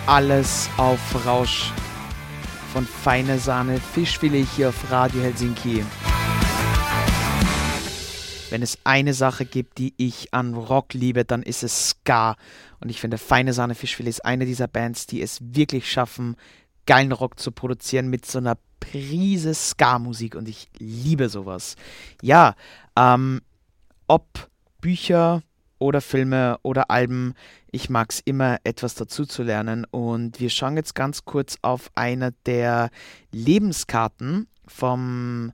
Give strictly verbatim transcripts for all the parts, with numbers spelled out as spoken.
alles auf Rausch von Feine Sahne Fischfilet hier auf Radio Helsinki. Wenn es eine Sache gibt, die ich an Rock liebe, dann ist es Ska. Und ich finde, Feine Sahne Fischfilet ist eine dieser Bands, die es wirklich schaffen, geilen Rock zu produzieren mit so einer Prise Ska-Musik. Und ich liebe sowas. Ja, ähm, ob Bücher oder Filme oder Alben, ich mag es immer, etwas dazu zu lernen. Und wir schauen jetzt ganz kurz auf eine der Lebenskarten vom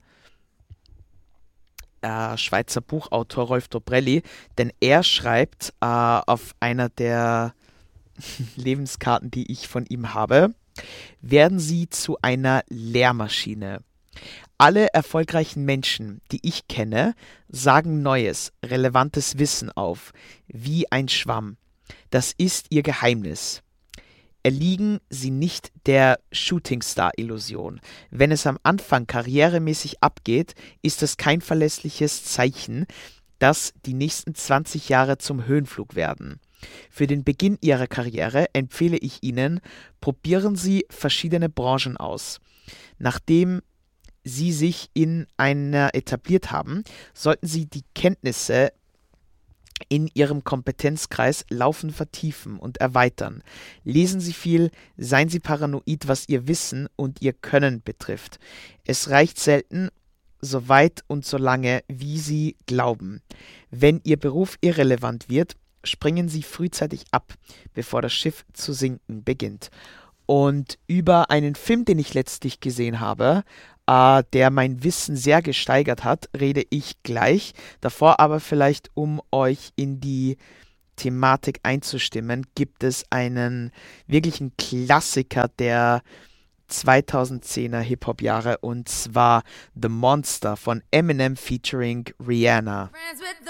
äh, Schweizer Buchautor Rolf Dobrelli, denn er schreibt äh, auf einer der Lebenskarten, die ich von ihm habe: Werden Sie zu einer Lehrmaschine. Alle erfolgreichen Menschen, die ich kenne, sagen neues, relevantes Wissen auf, wie ein Schwamm. Das ist ihr Geheimnis. Erliegen Sie nicht der Shootingstar-Illusion. Wenn es am Anfang karrieremäßig abgeht, ist es kein verlässliches Zeichen, dass die nächsten zwanzig Jahre zum Höhenflug werden. Für den Beginn Ihrer Karriere empfehle ich Ihnen, probieren Sie verschiedene Branchen aus. Nachdem Sie sich in einer etabliert haben, sollten Sie die Kenntnisse in Ihrem Kompetenzkreis laufend vertiefen und erweitern. Lesen Sie viel, seien Sie paranoid, was Ihr Wissen und Ihr Können betrifft. Es reicht selten so weit und so lange, wie Sie glauben. Wenn Ihr Beruf irrelevant wird, springen Sie frühzeitig ab, bevor das Schiff zu sinken beginnt. Und über einen Film, den ich letztlich gesehen habe, äh, der mein Wissen sehr gesteigert hat, rede ich gleich. Davor aber vielleicht, um euch in die Thematik einzustimmen, gibt es einen wirklichen Klassiker der zweitausendzehner Hip-Hop-Jahre, und zwar The Monster von Eminem featuring Rihanna.